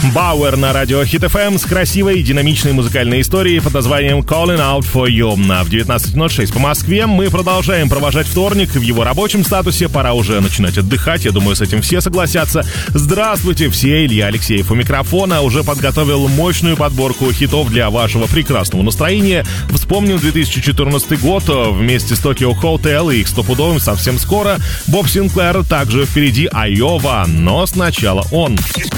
Бауэр на радио Hit FM с красивой динамичной музыкальной историей под названием Calling Out For You. В 19:06 по Москве мы продолжаем провожать вторник в его рабочем статусе. Пора уже начинать отдыхать, я думаю, с этим все согласятся. Здравствуйте все, Илья Алексеев у микрофона. Уже подготовил мощную подборку хитов для вашего прекрасного настроения. Вспомним 2014 год вместе с Tokyo Hotel и их стопудовым совсем скоро. Боб Синклер, также впереди Айова, но сначала он.